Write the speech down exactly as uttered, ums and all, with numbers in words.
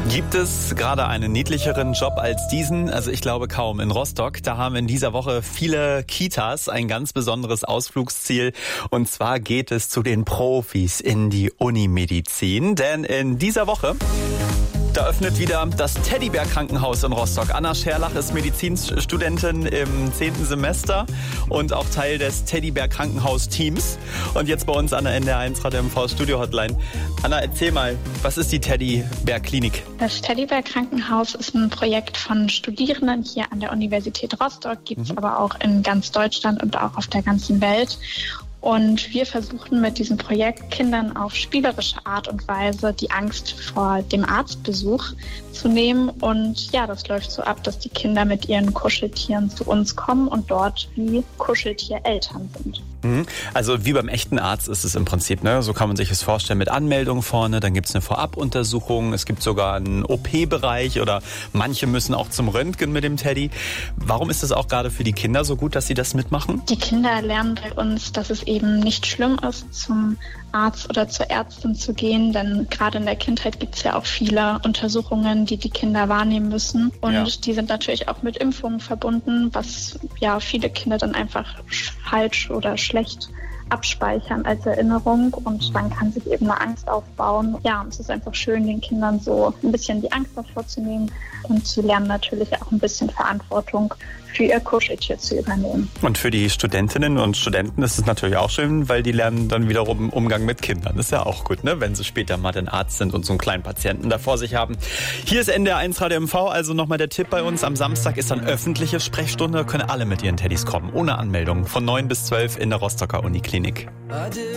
Gibt es gerade einen niedlicheren Job als diesen? Also ich glaube kaum. In Rostock, da haben in dieser Woche viele Kitas ein ganz besonderes Ausflugsziel. Und zwar geht es zu den Profis in die Unimedizin. Denn in dieser Woche, da öffnet wieder das Teddybär-Krankenhaus in Rostock. Anna Scherlach ist Medizinstudentin im zehnten Semester und auch Teil des Teddybär-Krankenhaus-Teams. Und jetzt bei uns an der N D R eins Radio M V Studio-Hotline. Anna, erzähl mal, was ist die Teddybär-Klinik? Das Teddybär-Krankenhaus ist ein Projekt von Studierenden hier an der Universität Rostock, gibt es mhm. aber auch in ganz Deutschland und auch auf der ganzen Welt. Und wir versuchen mit diesem Projekt Kindern auf spielerische Art und Weise die Angst vor dem Arztbesuch zu nehmen. Und ja, das läuft so ab, dass die Kinder mit ihren Kuscheltieren zu uns kommen und dort wie Kuscheltiereltern sind. Also wie beim echten Arzt ist es im Prinzip, ne? So kann man sich es vorstellen, mit Anmeldung vorne, dann gibt es eine Vorabuntersuchung, es gibt sogar einen O P-Bereich oder manche müssen auch zum Röntgen mit dem Teddy. Warum ist es auch gerade für die Kinder so gut, dass sie das mitmachen? Die Kinder lernen bei uns, dass es eben nicht schlimm ist, zum Arzt oder zur Ärztin zu gehen, denn gerade in der Kindheit gibt es ja auch viele Untersuchungen, die die Kinder wahrnehmen müssen und ja. die sind natürlich auch mit Impfungen verbunden, was ja viele Kinder dann einfach falsch oder schlecht abspeichern als Erinnerung und dann kann sich eben eine Angst aufbauen. Ja, und es ist einfach schön, den Kindern so ein bisschen die Angst davor zu nehmen und sie lernen natürlich auch ein bisschen Verantwortung für ihr Kuscheltier zu übernehmen. Und für die Studentinnen und Studenten ist es natürlich auch schön, weil die lernen dann wiederum Umgang mit Kindern. Das ist ja auch gut, ne? Wenn sie später mal den Arzt sind und so einen kleinen Patienten da vor sich haben. Hier ist N D R eins Radio M V, also nochmal der Tipp bei uns. Am Samstag ist dann öffentliche Sprechstunde, können alle mit ihren Teddys kommen, ohne Anmeldung, von neun bis zwölf in der Rostocker Uniklinik.